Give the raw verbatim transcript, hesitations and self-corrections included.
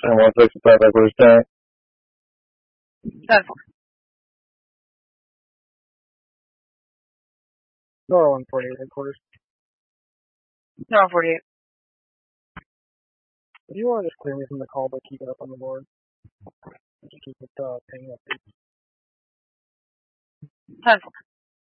ten one sixty-five, headquarters ten. ten four. Nora one forty-eight, headquarters. Nora forty-eight. If you want to just clear me from the call, but keep it up on the board. Just keep it uh, paying updates. ten four.